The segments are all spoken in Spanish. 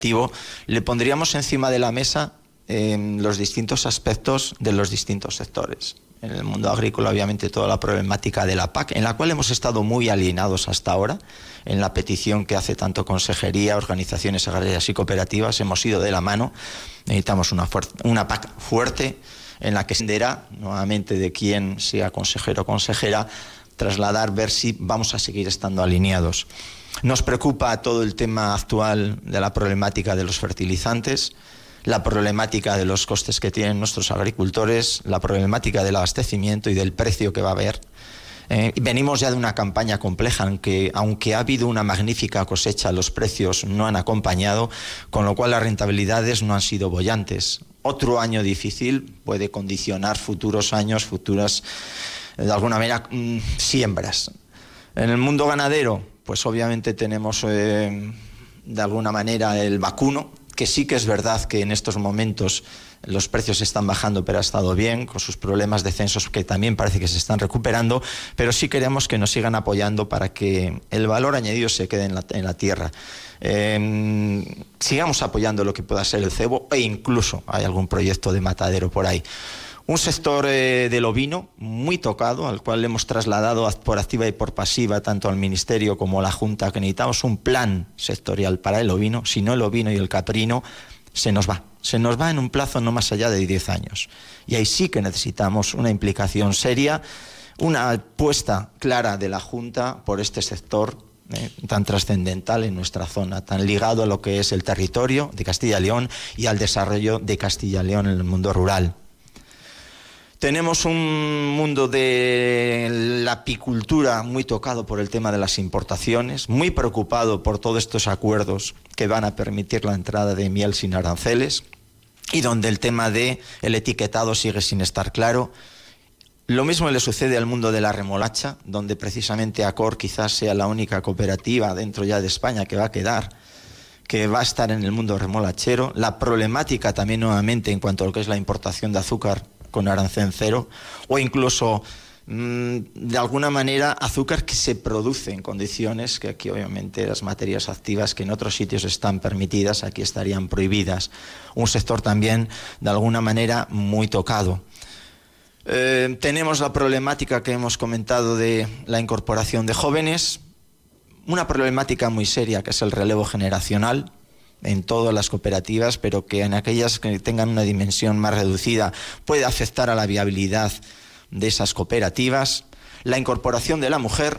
le pondríamos encima de la mesa los distintos aspectos de los distintos sectores. En el mundo agrícola, obviamente, toda la problemática de la PAC, en la cual hemos estado muy alineados hasta ahora, en la petición que hace tanto Consejería, organizaciones agrarias y cooperativas, hemos ido de la mano. Necesitamos una PAC fuerte, en la que se dependerá nuevamente de quién sea consejero o consejera, trasladar, ver si vamos a seguir estando alineados. Nos preocupa todo el tema actual de la problemática de los fertilizantes, la problemática de los costes que tienen nuestros agricultores, la problemática del abastecimiento y del precio que va a haber. Venimos ya de una campaña compleja, aunque ha habido una magnífica cosecha, los precios no han acompañado, con lo cual las rentabilidades no han sido bollantes. Otro año difícil puede condicionar futuros años, futuras, de alguna manera, siembras. En el mundo ganadero, pues obviamente tenemos de alguna manera el vacuno, que sí que es verdad que en estos momentos los precios están bajando, pero ha estado bien, con sus problemas de censos que también parece que se están recuperando, pero sí queremos que nos sigan apoyando para que el valor añadido se quede en la tierra. Sigamos apoyando lo que pueda ser el cebo, e incluso hay algún proyecto de matadero por ahí. Un sector del ovino muy tocado, al cual le hemos trasladado por activa y por pasiva tanto al Ministerio como a la Junta, que necesitamos un plan sectorial para el ovino. Si no, el ovino y el caprino se nos va en un plazo no más allá de 10 años. Y ahí sí que necesitamos una implicación seria, una apuesta clara de la Junta por este sector tan trascendental en nuestra zona, tan ligado a lo que es el territorio de Castilla y León y al desarrollo de Castilla y León en el mundo rural. Tenemos un mundo de la apicultura muy tocado por el tema de las importaciones, muy preocupado por todos estos acuerdos que van a permitir la entrada de miel sin aranceles y donde el tema del etiquetado sigue sin estar claro. Lo mismo le sucede al mundo de la remolacha, donde precisamente Acor quizás sea la única cooperativa dentro ya de España que va a estar en el mundo remolachero. La problemática también nuevamente en cuanto a lo que es la importación de azúcar con arancel cero, o incluso de alguna manera azúcar que se produce en condiciones que aquí obviamente las materias activas que en otros sitios están permitidas, aquí estarían prohibidas. Un sector también de alguna manera muy tocado. Tenemos la problemática que hemos comentado de la incorporación de jóvenes, una problemática muy seria que es el relevo generacional en todas las cooperativas, pero que en aquellas que tengan una dimensión más reducida puede afectar a la viabilidad de esas cooperativas, la incorporación de la mujer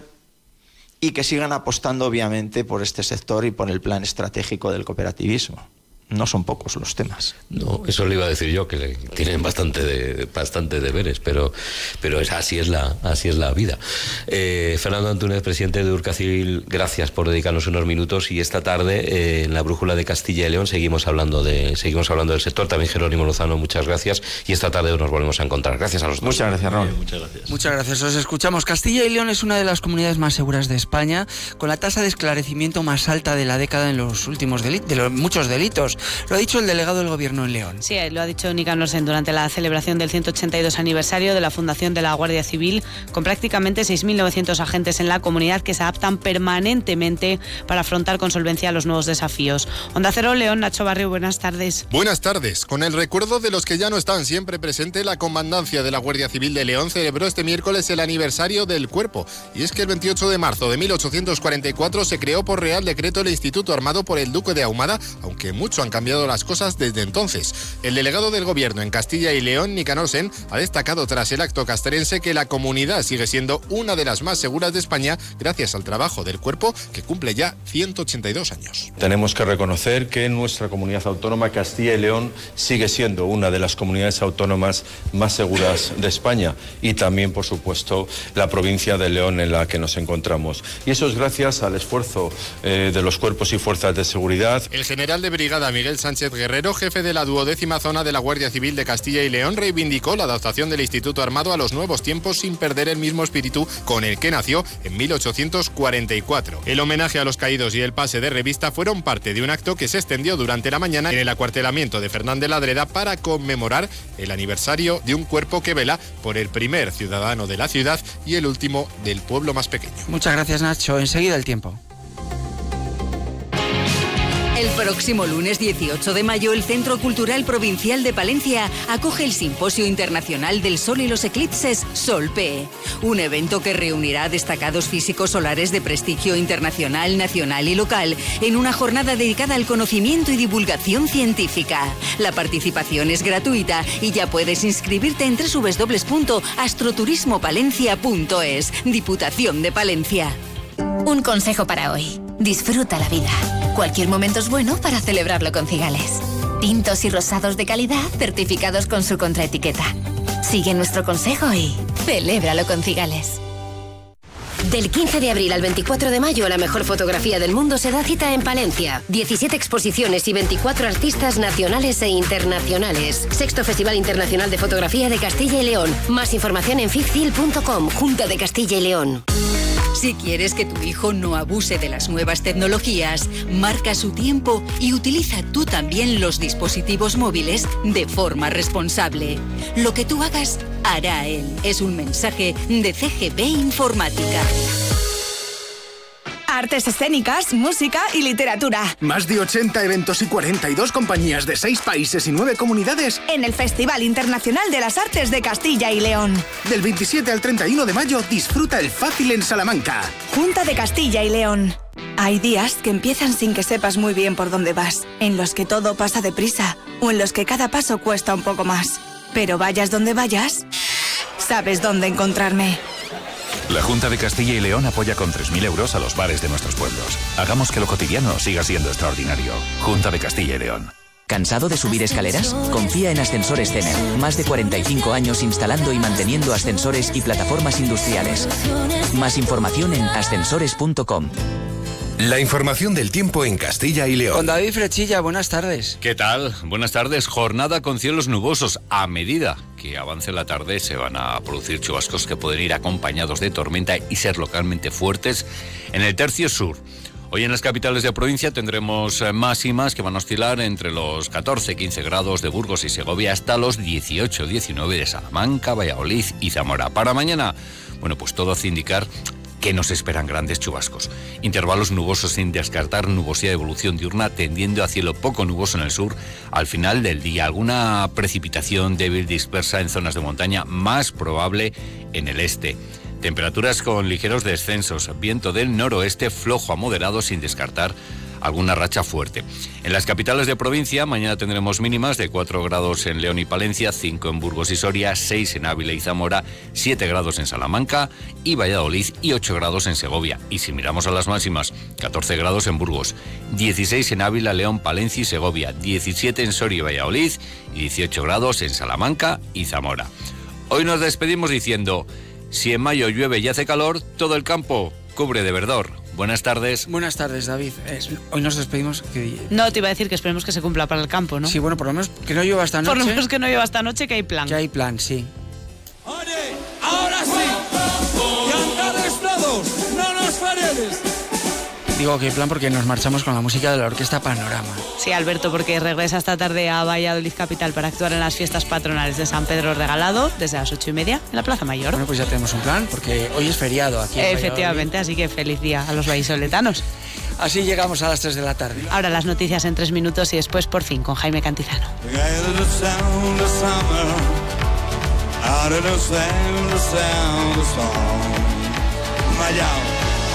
y que sigan apostando obviamente por este sector y por el plan estratégico del cooperativismo. No son pocos los temas. No, eso le iba a decir yo, que tienen bastante deberes, pero así es la vida. Fernando Antúnez, presidente de Urcacil, gracias por dedicarnos unos minutos, y esta tarde en la Brújula de Castilla y León seguimos hablando del sector. También Jerónimo Lozano, muchas gracias, y esta tarde nos volvemos a encontrar. Gracias a los dos. Muchas gracias, Raúl. Muchas gracias. Muchas gracias. Os escuchamos. Castilla y León es una de las comunidades más seguras de España, con la tasa de esclarecimiento más alta de la década en los últimos muchos delitos. Lo ha dicho el delegado del Gobierno en León. Sí, lo ha dicho Nicanor Sen durante la celebración del 182 aniversario de la fundación de la Guardia Civil, con prácticamente 6.900 agentes en la comunidad que se adaptan permanentemente para afrontar con solvencia los nuevos desafíos. Onda Cero León, Nacho Barrio, buenas tardes. Buenas tardes. Con el recuerdo de los que ya no están siempre presente, la Comandancia de la Guardia Civil de León celebró este miércoles el aniversario del Cuerpo. Y es que el 28 de marzo de 1844 se creó por Real Decreto el Instituto armado por el Duque de Ahumada, aunque mucho han cambiado las cosas desde entonces. El delegado del Gobierno en Castilla y León, Nicanor Sen, ha destacado tras el acto castrense que la comunidad sigue siendo una de las más seguras de España gracias al trabajo del Cuerpo, que cumple ya 182 años. Tenemos que reconocer que nuestra comunidad autónoma, Castilla y León, sigue siendo una de las comunidades autónomas más seguras de España, y también, por supuesto, la provincia de León en la que nos encontramos. Y eso es gracias al esfuerzo de los cuerpos y fuerzas de seguridad. El general de brigada Miguel Sánchez Guerrero, jefe de la 12ª zona de la Guardia Civil de Castilla y León, reivindicó la adaptación del Instituto Armado a los nuevos tiempos sin perder el mismo espíritu con el que nació en 1844. El homenaje a los caídos y el pase de revista fueron parte de un acto que se extendió durante la mañana en el acuartelamiento de Fernández Ladreda para conmemorar el aniversario de un cuerpo que vela por el primer ciudadano de la ciudad y el último del pueblo más pequeño. Muchas gracias, Nacho. Enseguida el tiempo. El próximo lunes 18 de mayo, el Centro Cultural Provincial de Palencia acoge el Simposio Internacional del Sol y los Eclipses Sol-P, un evento que reunirá a destacados físicos solares de prestigio internacional, nacional y local en una jornada dedicada al conocimiento y divulgación científica. La participación es gratuita y ya puedes inscribirte en www.astroturismopalencia.es, Diputación de Palencia. Un consejo para hoy. Disfruta la vida. Cualquier momento es bueno para celebrarlo con Cigales. Tintos y rosados de calidad certificados con su contraetiqueta. Sigue nuestro consejo y celébralo con Cigales. Del 15 de abril al 24 de mayo, la mejor fotografía del mundo se da cita en Palencia. 17 exposiciones y 24 artistas nacionales e internacionales. Sexto Festival Internacional de Fotografía de Castilla y León. Más información en fictil.com, Junta de Castilla y León. Si quieres que tu hijo no abuse de las nuevas tecnologías, marca su tiempo y utiliza tú también los dispositivos móviles de forma responsable. Lo que tú hagas, hará él. Es un mensaje de CGB Informática. Artes escénicas, música y literatura. Más de 80 eventos y 42 compañías de 6 países y 9 comunidades en el Festival Internacional de las Artes de Castilla y León. Del 27 al 31 de mayo, disfruta el Fácil en Salamanca. Junta de Castilla y León. Hay días que empiezan sin que sepas muy bien por dónde vas, en los que todo pasa deprisa o en los que cada paso cuesta un poco más. Pero vayas donde vayas, sabes dónde encontrarme. La Junta de Castilla y León apoya con 3.000 euros a los bares de nuestros pueblos. Hagamos que lo cotidiano siga siendo extraordinario. Junta de Castilla y León. ¿Cansado de subir escaleras? Confía en Ascensores Cener. Más de 45 años instalando y manteniendo ascensores y plataformas industriales. Más información en ascensores.com. La información del tiempo en Castilla y León. Con David Frechilla, buenas tardes. ¿Qué tal? Buenas tardes. Jornada con cielos nubosos. A medida que avance la tarde se van a producir chubascos que pueden ir acompañados de tormenta y ser localmente fuertes en el tercio sur. Hoy en las capitales de provincia tendremos máximas que van a oscilar entre los 14-15 grados de Burgos y Segovia hasta los 18-19 de Salamanca, Valladolid y Zamora. Para mañana, bueno, pues todo hace indicar que nos esperan grandes chubascos. Intervalos nubosos sin descartar nubosidad de evolución diurna, tendiendo a cielo poco nuboso en el sur. Al final del día, alguna precipitación débil dispersa en zonas de montaña, más probable en el este. Temperaturas con ligeros descensos, viento del noroeste flojo a moderado sin descartar alguna racha fuerte. En las capitales de provincia, mañana tendremos mínimas de 4 grados en León y Palencia, 5 en Burgos y Soria, 6 en Ávila y Zamora, 7 grados en Salamanca y Valladolid y 8 grados en Segovia. Y si miramos a las máximas, 14 grados en Burgos, 16 en Ávila, León, Palencia y Segovia, 17 en Soria y Valladolid y 18 grados en Salamanca y Zamora. Hoy nos despedimos diciendo: si en mayo llueve y hace calor, todo el campo cubre de verdor. Buenas tardes. Buenas tardes, David. Hoy nos despedimos. No, te iba a decir que esperemos que se cumpla para el campo, ¿no? Sí, bueno, por lo menos que no llueva esta noche. Por lo menos que no llueva esta noche, que hay plan. Que hay plan, sí. Oye, ahora sí. Cantades todos, no nos paredes. Digo que hay plan porque nos marchamos con la música de la Orquesta Panorama. Sí, Alberto, porque regresa esta tarde a Valladolid capital para actuar en las fiestas patronales de San Pedro Regalado desde las 8:30 en la Plaza Mayor. Bueno, pues ya tenemos un plan porque hoy es feriado aquí en Efectivamente, así que feliz día a los vallisoletanos. Así llegamos a las 3 de la tarde. Ahora las noticias en 3 minutos y después por fin con Jaime Cantizano. Out of the sound of song.